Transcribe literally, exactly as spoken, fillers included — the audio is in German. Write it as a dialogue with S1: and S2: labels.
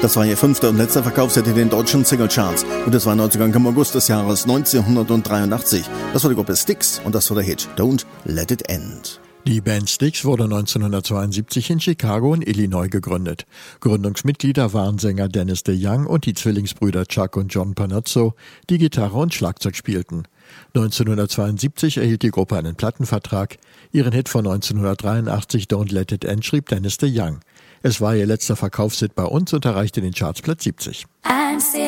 S1: Das war ihr fünfter und letzter Verkaufshit in den deutschen Singlecharts. Und es war neunzigem August des Jahres neunzehnhundertdreiundachtzig. Das war die Gruppe Styx und das war der Hit Don't Let It End.
S2: Die Band Styx wurde neunzehnhundertzweiundsiebzig in Chicago in Illinois gegründet. Gründungsmitglieder waren Sänger Dennis DeYoung und die Zwillingsbrüder Chuck und John Panozzo, die Gitarre und Schlagzeug spielten. neunzehnhundertzweiundsiebzig erhielt die Gruppe einen Plattenvertrag. Ihren Hit von neunzehnhundertdreiundachtzig Don't Let It End schrieb Dennis DeYoung. Es war ihr letzter Verkaufshit bei uns und erreichte den Charts Platz siebzig.